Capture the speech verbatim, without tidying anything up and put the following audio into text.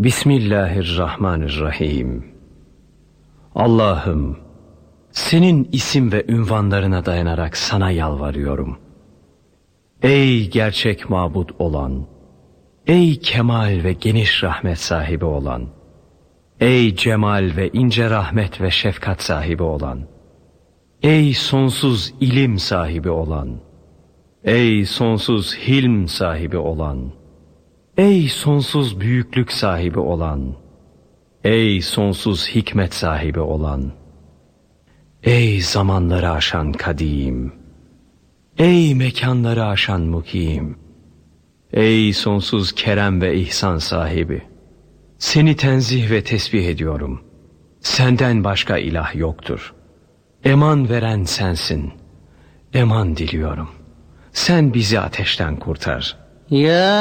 Bismillahirrahmanirrahim. Allah'ım, senin isim ve ünvanlarına dayanarak sana yalvarıyorum. Ey gerçek mabud olan, ey kemal ve geniş rahmet sahibi olan, ey cemal ve ince rahmet ve şefkat sahibi olan, ey sonsuz ilim sahibi olan, ey sonsuz hilm sahibi olan, ey sonsuz büyüklük sahibi olan, ey sonsuz hikmet sahibi olan, ey zamanları aşan kadim, ey mekanları aşan mukim, ey sonsuz kerem ve ihsan sahibi, seni tenzih ve tesbih ediyorum. Senden başka ilah yoktur. Eman veren sensin. Eman diliyorum. Sen bizi ateşten kurtar. Ya